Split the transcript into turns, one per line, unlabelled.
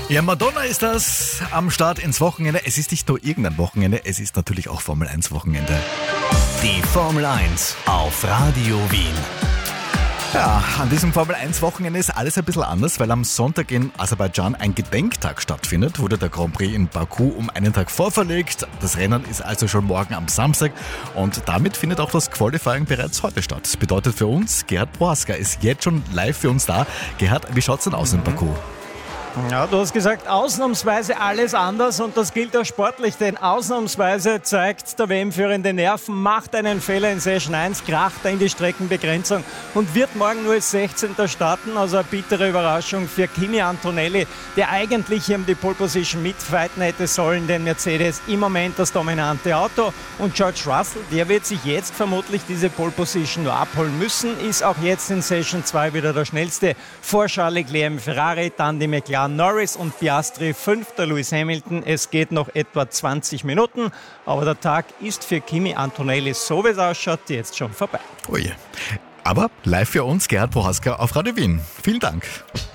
Ja, Madonna ist das am Start ins Wochenende. Es ist nicht nur irgendein Wochenende, es ist natürlich auch Formel 1 Wochenende.
Die Formel 1 auf Radio Wien.
Ja, an diesem Formel 1 Wochenende ist alles ein bisschen anders, weil am Sonntag in Aserbaidschan ein Gedenktag stattfindet. Wurde der Grand Prix in Baku um einen Tag vorverlegt. Das Rennen ist also schon morgen am Samstag und damit findet auch das Qualifying bereits heute statt. Das bedeutet für uns, Gerhard Prohaska ist jetzt schon live für uns da. Gerhard, wie schaut's denn aus in Baku?
Ja, du hast gesagt, ausnahmsweise alles anders und das gilt auch sportlich, denn ausnahmsweise zeigt der WM-führende Nerven, macht einen Fehler in Session 1, kracht er in die Streckenbegrenzung und wird morgen nur als 16. starten. Also eine bittere Überraschung für Kimi Antonelli, der eigentlich hier um die Pole Position mitfighten hätte sollen, denn Mercedes im Moment das dominante Auto und George Russell, der wird sich jetzt vermutlich diese Pole Position nur abholen müssen, ist auch jetzt in Session 2 wieder der schnellste vor Charles Leclerc im Ferrari, dann die McLaren Norris und Piastri, 5. Lewis Hamilton. Es geht noch etwa 20 Minuten, aber der Tag ist für Kimi Antonelli, so wie es ausschaut, jetzt schon vorbei.
Oh je. Aber live für uns, Gerhard Prohaska auf Radio Wien. Vielen Dank.